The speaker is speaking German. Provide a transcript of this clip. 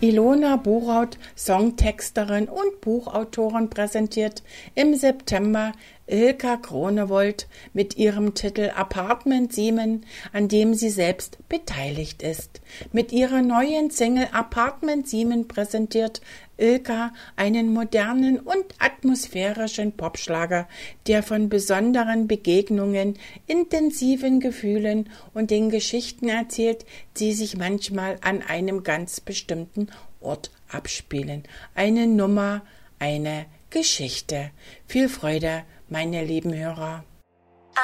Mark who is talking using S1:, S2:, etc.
S1: Ilona Buraut, Songtexterin und Buchautorin, präsentiert im September Ilka Groenewold mit ihrem Titel Apartment 7, an dem sie selbst beteiligt ist. Mit ihrer neuen Single Apartment 7 präsentiert Ilka einen modernen und atmosphärischen Popschlager, der von besonderen Begegnungen, intensiven Gefühlen und den Geschichten erzählt, die sich manchmal an einem ganz bestimmten Ort abspielen. Eine Nummer, eine Geschichte. Viel Freude, meine lieben Hörer.